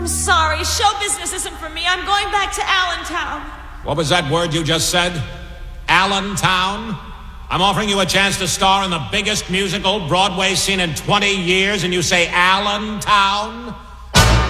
I'm sorry, show business isn't for me. I'm going back to Allentown. What was that word you just said? Allentown? I'm offering you a chance to star in the biggest musical Broadway's seen in 20 years, and you say Allentown?